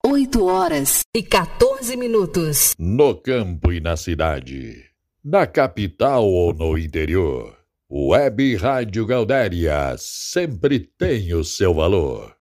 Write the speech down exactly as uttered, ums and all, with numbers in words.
oito horas e quatorze minutos. No campo e na cidade, na capital ou no interior, Web Rádio Gaudéria sempre tem o seu valor.